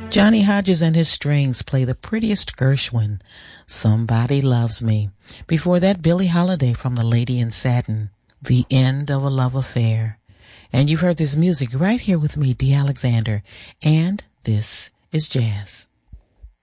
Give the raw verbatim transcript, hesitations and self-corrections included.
Johnny Hodges and his strings play the prettiest Gershwin, Somebody Loves Me. Before that, Billie Holiday from The Lady in Satin, The End of a Love Affair. And you've heard this music right here with me, Dee Alexander, and this is jazz.